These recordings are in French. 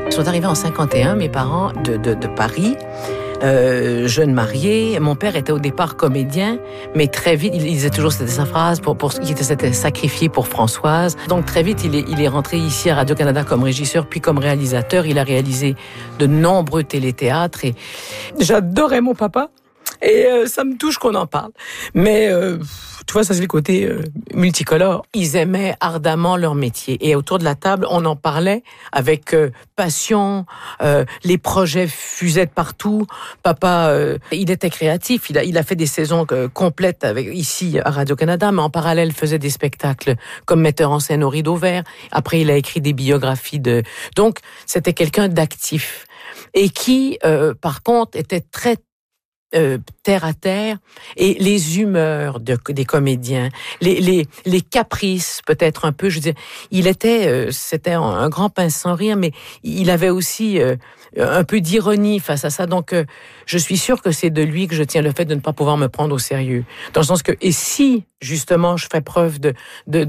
Ils sont arrivés en 51, mes parents, de Paris. Jeune marié, mon père était au départ comédien, mais très vite, il disait toujours, c'était sa phrase, il s'était sacrifié pour Françoise. Donc très vite, il est rentré ici à Radio-Canada comme régisseur, puis comme réalisateur. Il a réalisé de nombreux téléthéâtres et j'adorais mon papa. Et ça me touche qu'on en parle. Mais tu vois, ça c'est le côté multicolore. Ils aimaient ardemment leur métier. Et autour de la table, on en parlait avec passion. Les projets fusaient de partout. Papa, il était créatif. Il a fait des saisons complètes ici à Radio-Canada, mais en parallèle faisait des spectacles comme metteur en scène au Rideau Vert. Après, il a écrit des biographies Donc, c'était quelqu'un d'actif. Et qui, par contre, était très terre à terre, et les humeurs des comédiens, les caprices peut-être un peu, je veux dire, c'était un grand pince sans rire, mais il avait aussi un peu d'ironie face à ça. Donc je suis sûre que c'est de lui que je tiens le fait de ne pas pouvoir me prendre au sérieux, dans le sens que, et si justement je fais preuve de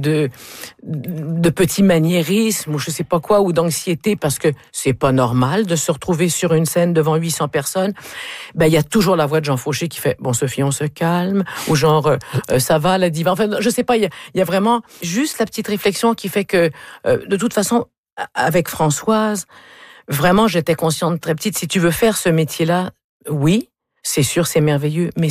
petits maniérismes ou je sais pas quoi, ou d'anxiété, parce que c'est pas normal de se retrouver sur une scène devant 800 personnes, ben il y a toujours la voix de Jean Fauché qui fait « Bon, Sophie, on se calme », ou genre « Ça va, la diva ». Enfin, je sais pas, il y a vraiment juste la petite réflexion qui fait que, de toute façon, avec Françoise, vraiment, j'étais consciente très petite, si tu veux faire ce métier-là, oui, c'est sûr, c'est merveilleux, mais